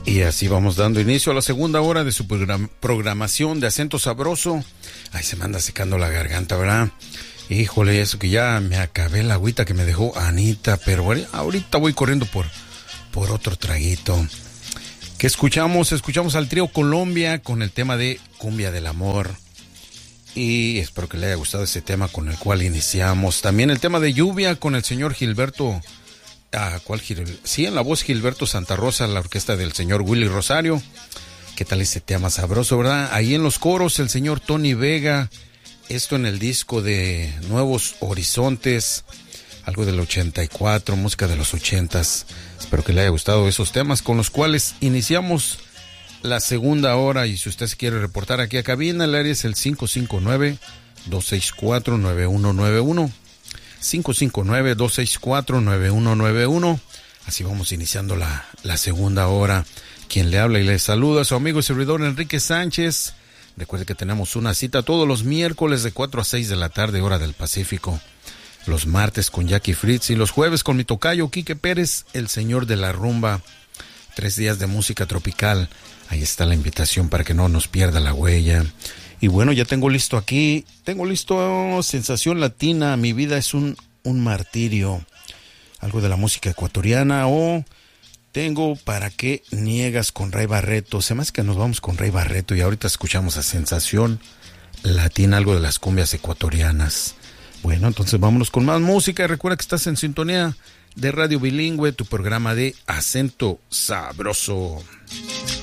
Y así vamos dando inicio a la segunda hora de su programación de Acento Sabroso. Ay, se me anda secando la garganta, ¿verdad? Híjole, eso que ya me acabé la agüita que me dejó Anita, pero ahorita voy corriendo por otro traguito. ¿Qué escuchamos? Escuchamos al trío Colombia con el tema de Cumbia del Amor. Y espero que le haya gustado ese tema con el cual iniciamos. También el tema de Lluvia con el señor Gilberto. Sí, en la voz Gilberto Santa Rosa, la orquesta del señor Willy Rosario. ¿Qué tal ese tema sabroso, verdad? Ahí en los coros el señor Tony Vega. Esto en el disco de Nuevos Horizontes, algo del 84, música de los 80s. Espero que le haya gustado esos temas con los cuales iniciamos la segunda hora. Y si usted se quiere reportar aquí a cabina, el área es el 559-264-9191. 559-264-9191. Así vamos iniciando la segunda hora. Quien le habla y le saluda, su amigo y servidor Enrique Sánchez. Recuerde que tenemos una cita todos los miércoles de 4 a 6 de la tarde, hora del Pacífico. Los martes con Jackie Fritz y los jueves con mi tocayo Quique Pérez, el señor de la rumba. 3 días de música tropical. Ahí está la invitación para que no nos pierda la huella. Y bueno, ya tengo listo aquí, Sensación Latina, Mi Vida es un Martirio, algo de la música ecuatoriana, o tengo Para qué niegas con Ray Barreto. Se me hace que nos vamos con Ray Barreto y ahorita escuchamos a Sensación Latina, algo de las cumbias ecuatorianas. Bueno, entonces vámonos con más música y recuerda que estás en sintonía de Radio Bilingüe, tu programa de Acento Sabroso.